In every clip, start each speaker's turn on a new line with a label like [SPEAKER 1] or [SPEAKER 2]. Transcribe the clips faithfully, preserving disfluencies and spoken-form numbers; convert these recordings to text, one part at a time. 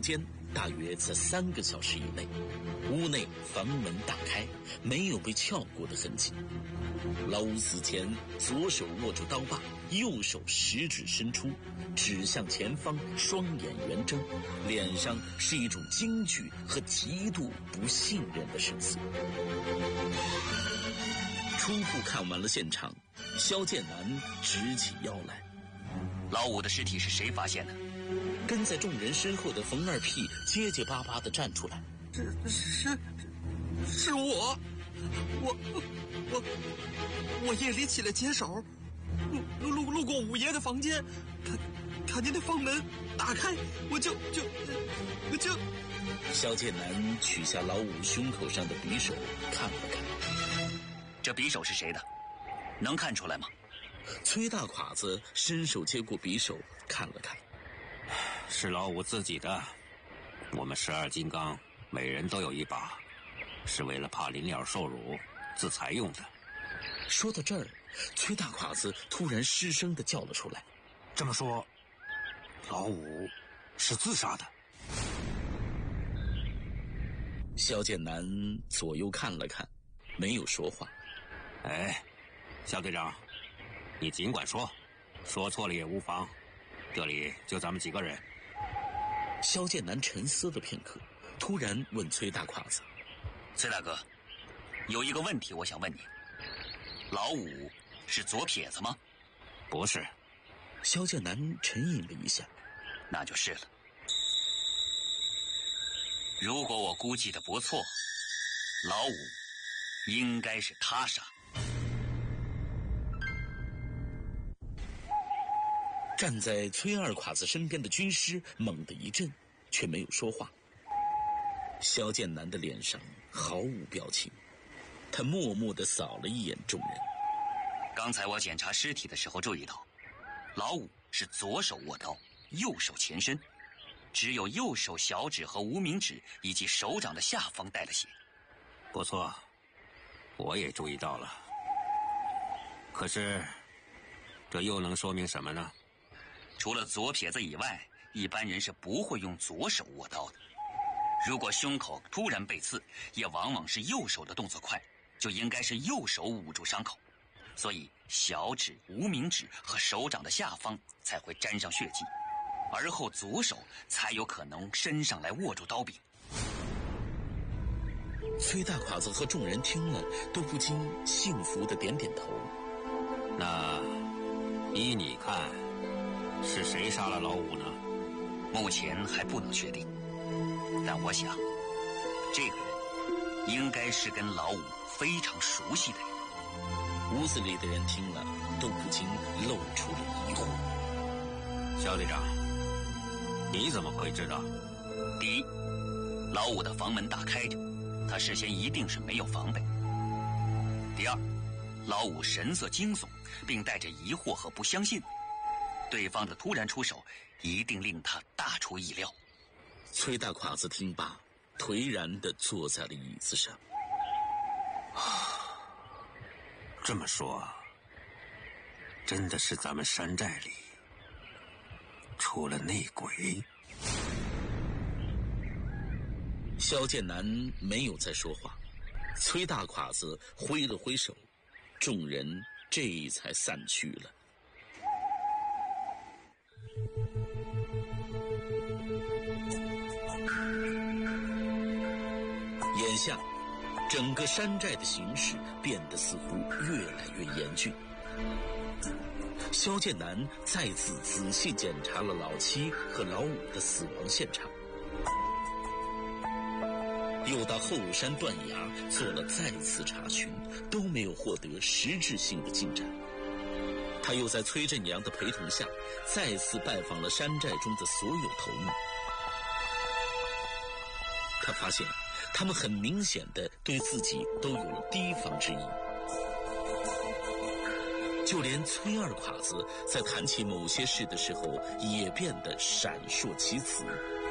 [SPEAKER 1] 间大约在三个小时以内。屋内房门大开，没有被撬过的痕迹。老五死前左手握住刀把，右手食指伸出，指向前方，双眼圆睁，脸上是一种惊惧和极度不信任的神色。初步看完了现场，萧剑南直起腰来。
[SPEAKER 2] 老五的尸体是谁发现的？
[SPEAKER 1] 跟在众人身后的冯二屁结结巴巴地站出来。
[SPEAKER 3] 是是是我，我我我夜里起来解手，路路路过五爷的房间，看看见那房门打开，我就就我就。
[SPEAKER 1] 萧剑南取下老五胸口上的匕首看了看。
[SPEAKER 2] 这匕首是谁的？能看出来吗？
[SPEAKER 1] 崔大侉子伸手接过匕首看了看。
[SPEAKER 4] 是老五自己的，我们十二金刚每人都有一把，是为了怕临了受辱自裁用的。
[SPEAKER 1] 说到这儿，崔大侉子突然失声地叫了出来。
[SPEAKER 4] 这么说，老五是自杀的？
[SPEAKER 1] 萧剑南左右看了看，没有说话。
[SPEAKER 4] 哎，萧队长，你尽管说，说错了也无妨，这里就咱们几个人。
[SPEAKER 1] 萧剑南沉思了片刻，突然问崔大侉子：
[SPEAKER 2] 崔大哥，有一个问题我想问你，老五是左撇子吗？
[SPEAKER 4] 不是。
[SPEAKER 1] 萧剑南沉吟了一下。
[SPEAKER 2] 那就是了。如果我估计的不错，老五应该是他杀。
[SPEAKER 1] 站在崔二侉子身边的军师猛地一震，却没有说话。萧剑南的脸上毫无表情，他默默地扫了一眼众人。
[SPEAKER 2] 刚才我检查尸体的时候注意到，老五是左手握刀，右手前伸，只有右手小指和无名指以及手掌的下方带了血。
[SPEAKER 4] 不错，我也注意到了。可是这又能说明什么呢？
[SPEAKER 2] 除了左撇子以外，一般人是不会用左手握刀的。如果胸口突然被刺，也往往是右手的动作快，就应该是右手捂住伤口，所以小指、无名指和手掌的下方才会沾上血迹，而后左手才有可能伸上来握住刀柄。
[SPEAKER 1] 崔大侉子和众人听了都不禁幸福地点点头。
[SPEAKER 4] 那依你看，是谁杀了老五呢？
[SPEAKER 2] 目前还不能确定，但我想这个人应该是跟老五非常熟悉的人。
[SPEAKER 1] 屋子里的人听了都不禁露出了疑惑。
[SPEAKER 4] 萧队长，你怎么会知道？
[SPEAKER 2] 第一，老五的房门大开着，他事先一定是没有防备。第二，老五神色惊悚，并带着疑惑和不相信，对方的突然出手一定令他大出意料。
[SPEAKER 1] 崔大侉子听罢，颓然地坐在了椅子上。
[SPEAKER 4] 这么说，真的是咱们山寨里出了内鬼？
[SPEAKER 1] 萧剑南没有再说话，崔大侉子挥了挥手，众人这才散去了。眼下整个山寨的形势变得似乎越来越严峻。萧剑南再次仔细检查了老七和老五的死亡现场，又到后山断崖做了再次查询，都没有获得实质性的进展。他又在崔振阳的陪同下再次拜访了山寨中的所有头目。他发现他们很明显地对自己都有了提防之意，就连崔二侉子在谈起某些事的时候也变得闪烁其词。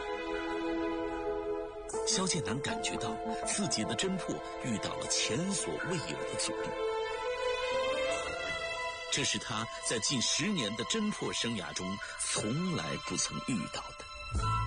[SPEAKER 1] 萧剑南感觉到自己的侦破遇到了前所未有的阻力，这是他在近十年的侦破生涯中从来不曾遇到的。